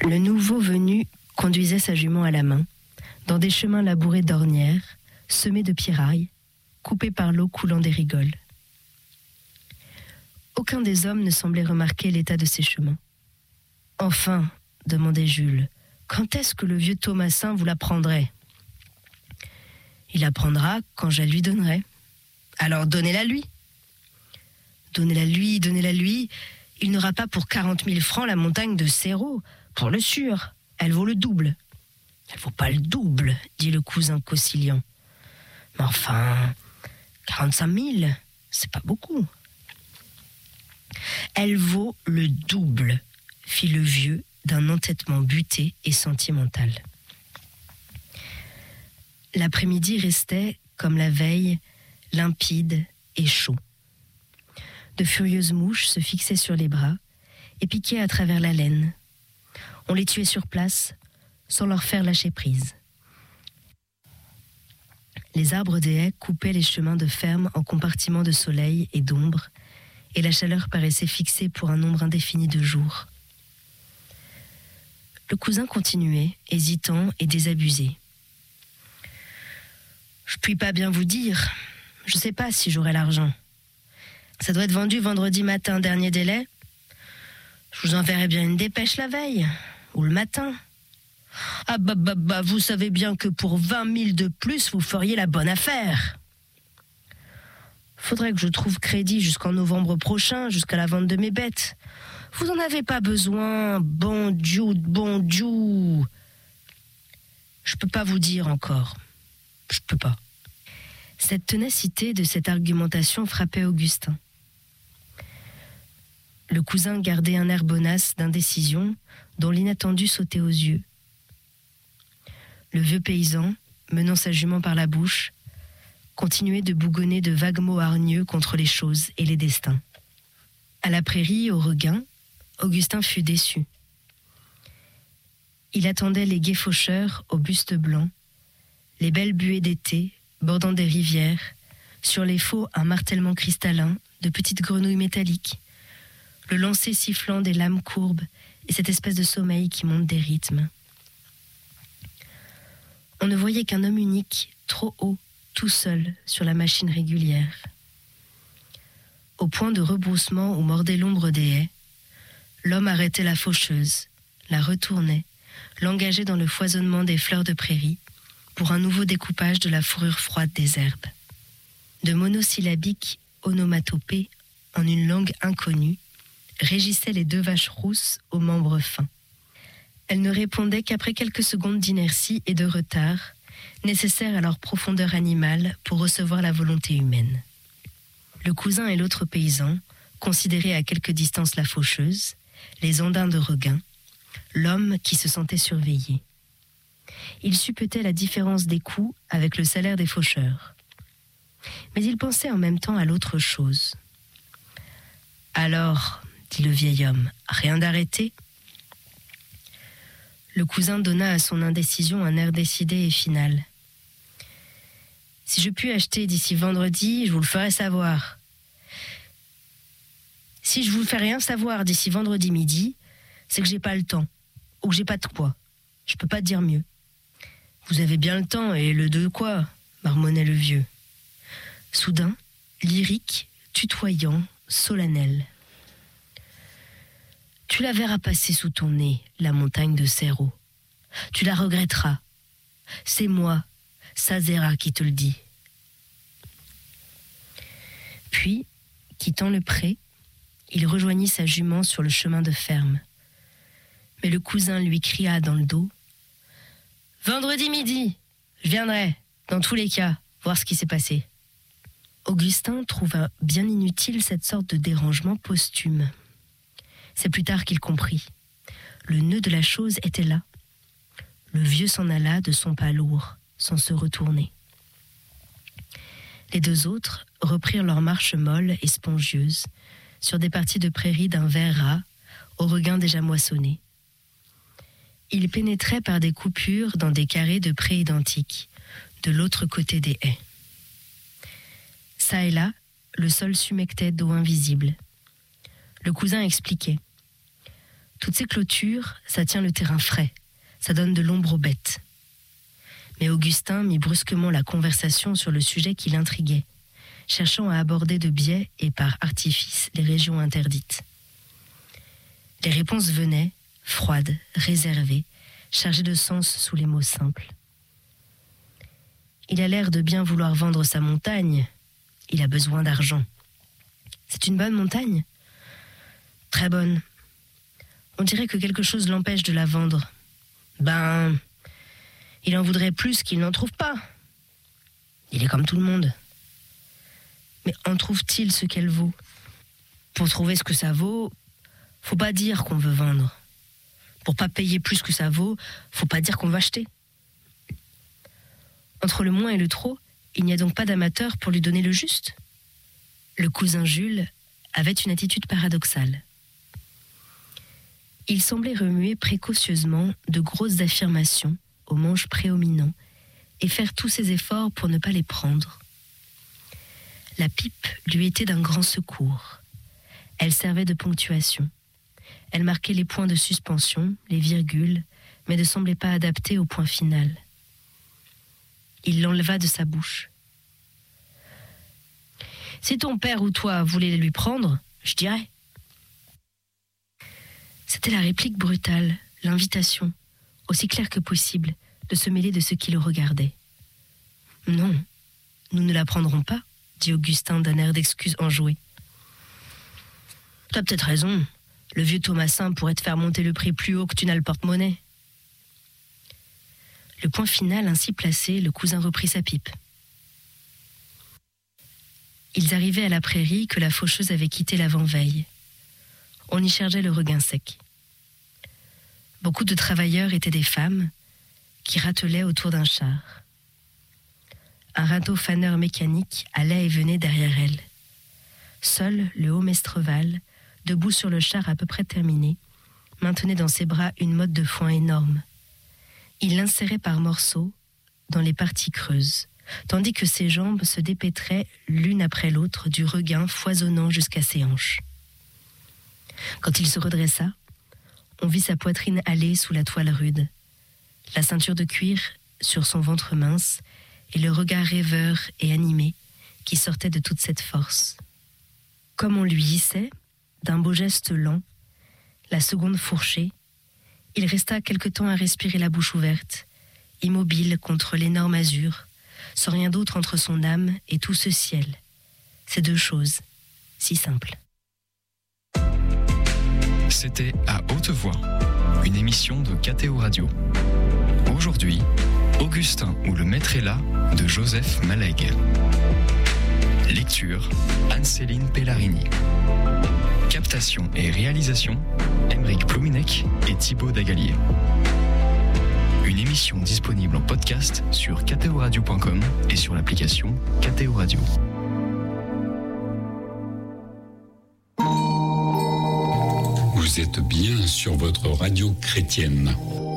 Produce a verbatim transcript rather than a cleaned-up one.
Le nouveau venu conduisait sa jument à la main, dans des chemins labourés d'ornières, semés de pierrailles, coupés par l'eau coulant des rigoles. Aucun des hommes ne semblait remarquer l'état de ces chemins. « Enfin, demandait Jules, quand est-ce que le vieux Thomasin vous l'apprendrait ? » ?»« Il apprendra quand je la lui donnerai. »« Alors donnez-la lui. »« Donnez-la lui, donnez-la lui. Il n'aura pas pour quarante mille francs la montagne de Céraud, pour le sûr. Elle vaut le double. »« Elle vaut pas le double, dit le cousin conciliant. Mais enfin, quarante-cinq mille, c'est pas beaucoup. »« Elle vaut le double, fit le vieux d'un entêtement buté et sentimental. L'après-midi restait, comme la veille, limpide et chaud. De furieuses mouches se fixaient sur les bras et piquaient à travers la laine. On les tuait sur place, sans leur faire lâcher prise. Les arbres des haies coupaient les chemins de ferme en compartiments de soleil et d'ombre, et la chaleur paraissait fixée pour un nombre indéfini de jours. Le cousin continuait, hésitant et désabusé. « Je puis pas bien vous dire. Je sais pas si j'aurai l'argent. Ça doit être vendu vendredi matin, dernier délai. Je vous enverrai bien une dépêche la veille, ou le matin. Ah bah bah bah, vous savez bien que pour vingt mille de plus, vous feriez la bonne affaire. Faudrait que je trouve crédit jusqu'en novembre prochain, jusqu'à la vente de mes bêtes. Vous en avez pas besoin, bon Dieu, bon Dieu. Je peux pas vous dire encore. Je peux pas. » Cette ténacité de cette argumentation frappait Augustin. Le cousin gardait un air bonasse d'indécision dont l'inattendu sautait aux yeux. Le vieux paysan, menant sa jument par la bouche, continuait de bougonner de vagues mots hargneux contre les choses et les destins. À la prairie, au regain, Augustin fut déçu. Il attendait les gais faucheurs au buste blanc, les belles buées d'été bordant des rivières, sur les faux un martèlement cristallin de petites grenouilles métalliques, le lancer sifflant des lames courbes et cette espèce de sommeil qui monte des rythmes. On ne voyait qu'un homme unique, trop haut, tout seul, sur la machine régulière. Au point de rebroussement où mordait l'ombre des haies, l'homme arrêtait la faucheuse, la retournait, l'engageait dans le foisonnement des fleurs de prairie pour un nouveau découpage de la fourrure froide des herbes. De monosyllabiques onomatopées en une langue inconnue régissaient les deux vaches rousses aux membres fins. Elles ne répondaient qu'après quelques secondes d'inertie et de retard, nécessaires à leur profondeur animale pour recevoir la volonté humaine. Le cousin et l'autre paysan considéraient à quelque distance la faucheuse, les andins de regain, l'homme qui se sentait surveillé. Il suppétait la différence des coûts avec le salaire des faucheurs. Mais il pensait en même temps à l'autre chose. « Alors, dit le vieil homme, rien d'arrêté ?» Le cousin donna à son indécision un air décidé et final. « Si je puis acheter d'ici vendredi, je vous le ferai savoir. Si je vous fais rien savoir d'ici vendredi midi, c'est que j'ai pas le temps, ou que j'ai pas de quoi. Je peux pas dire mieux. » « Vous avez bien le temps et le de quoi ?» marmonnait le vieux. Soudain, lyrique, tutoyant, solennel. « Tu la verras passer sous ton nez, la montagne de Céraud. Tu la regretteras. C'est moi, Sazera, qui te le dit. » Puis, quittant le pré, il rejoignit sa jument sur le chemin de ferme. Mais le cousin lui cria dans le dos: « Vendredi midi, je viendrai, dans tous les cas, voir ce qui s'est passé. » Augustin trouva bien inutile cette sorte de dérangement posthume. C'est plus tard qu'il comprit. Le nœud de la chose était là. Le vieux s'en alla de son pas lourd, sans se retourner. Les deux autres reprirent leur marche molle et spongieuse, sur des parties de prairie d'un vert ras, au regain déjà moissonné. Ils pénétraient par des coupures dans des carrés de prés identiques, de l'autre côté des haies. Ça et là, le sol s'humectait d'eau invisible. Le cousin expliquait. Toutes ces clôtures, ça tient le terrain frais, ça donne de l'ombre aux bêtes. Mais Augustin mit brusquement la conversation sur le sujet qui l'intriguait, cherchant à aborder de biais et par artifice les régions interdites. Les réponses venaient, froides, réservées, chargées de sens sous les mots simples. Il a l'air de bien vouloir vendre sa montagne. Il a besoin d'argent. C'est une bonne montagne ? Très bonne. On dirait que quelque chose l'empêche de la vendre. Ben, il en voudrait plus qu'il n'en trouve pas. Il est comme tout le monde. Mais en trouve-t-il ce qu'elle vaut ? Pour trouver ce que ça vaut, faut pas dire qu'on veut vendre. Pour pas payer plus que ça vaut, faut pas dire qu'on veut acheter. Entre le moins et le trop, il n'y a donc pas d'amateur pour lui donner le juste. Le cousin Jules avait une attitude paradoxale. Il semblait remuer précautionneusement de grosses affirmations aux manches prédominants et faire tous ses efforts pour ne pas les prendre. La pipe lui était d'un grand secours. Elle servait de ponctuation. Elle marquait les points de suspension, les virgules, mais ne semblait pas adaptée au point final. Il l'enleva de sa bouche. « Si ton père ou toi voulez lui prendre, je dirais. » C'était la réplique brutale, l'invitation, aussi claire que possible, de se mêler de ce qui le regardait. « Non, nous ne la prendrons pas, » dit Augustin d'un air d'excuse enjoué. « T'as peut-être raison, le vieux Thomasin pourrait te faire monter le prix plus haut que tu n'as le porte-monnaie. » Le point final ainsi placé, le cousin reprit sa pipe. Ils arrivaient à la prairie que la faucheuse avait quittée l'avant-veille. On y chargeait le regain sec. Beaucoup de travailleurs étaient des femmes qui ratelaient autour d'un char. Un radeau-faneur mécanique allait et venait derrière elles. Seul le haut Mestreval, debout sur le char à peu près terminé, maintenait dans ses bras une motte de foin énorme. Il l'insérait par morceaux dans les parties creuses, tandis que ses jambes se dépêtraient l'une après l'autre du regain foisonnant jusqu'à ses hanches. Quand il se redressa, on vit sa poitrine aller sous la toile rude, la ceinture de cuir sur son ventre mince et le regard rêveur et animé qui sortait de toute cette force. Comme on lui hissait, d'un beau geste lent, la seconde fourchée, il resta quelque temps à respirer la bouche ouverte, immobile contre l'énorme azur, sans rien d'autre entre son âme et tout ce ciel. Ces deux choses, si simples. C'était À Haute Voix, une émission de K T O Radio. Aujourd'hui, Augustin ou le maître est là de Joseph Malègue. Lecture, Anne-Céline Pellarini. Captation et réalisation, Aymeric Plouminec et Thibaut Dagalier. Une émission disponible en podcast sur k t o radio point com et sur l'application K T O Radio. Vous êtes bien sur votre radio chrétienne.